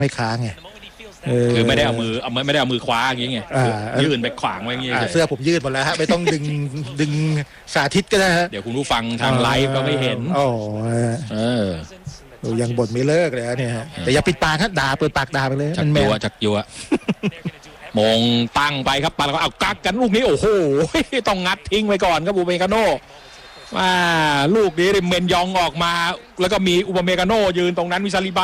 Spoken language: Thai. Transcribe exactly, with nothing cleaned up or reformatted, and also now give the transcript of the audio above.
ไม่ค้างไงคือไม่ได้เอามือเอาไม่ได้เอามือคว้าอย่างเงี้ยยื่นไปขวางไว้อย่างเงี้ยเสื้อผมยืดหมดแล้วฮะไม่ต้องดึงดึงสาธิตก็ได้ฮะเดี๋ยวคุณผู้ฟังทางไลฟ์ก็ไม่เห็นโอ้เออยังบ่นไม่เลิกเลยเนี่ยแต่อย่าปิดปากฮะด่าเปิดปากด่าไปเลยจักยัวจักยัวมงตั้งไปครับปาแล้วก็เอากักกันลูกนี้โอ้โหต้องงัดทิ้งไว้ก่อนครับอูเมกาโน่ว่าลูกนี้ริมเมนยองออกมาแล้วก็มีอูเมกาโน่ยืนตรงนั้นวิซาลิบา